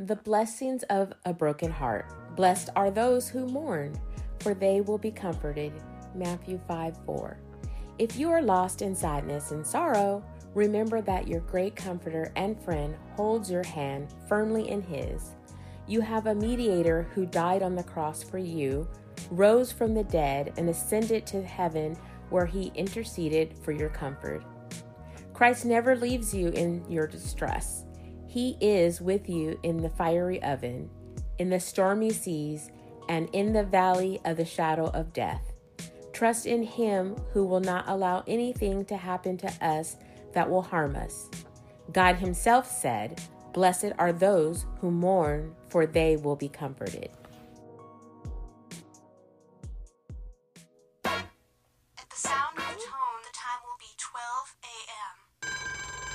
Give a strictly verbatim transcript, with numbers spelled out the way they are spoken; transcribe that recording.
the blessings of a broken heart. Blessed are those who mourn, for they will be comforted. Matthew five four. If you are lost in sadness and sorrow, remember that your great comforter and friend holds your hand firmly in his. You have a mediator who died on the cross for you, rose from the dead, and ascended to heaven where he interceded for your comfort. Christ never leaves you in your distress. He is with you in the fiery oven, in the stormy seas, and in the valley of the shadow of death. Trust in him who will not allow anything to happen to us that will harm us. God himself said, "Blessed are those who mourn, for they will be comforted."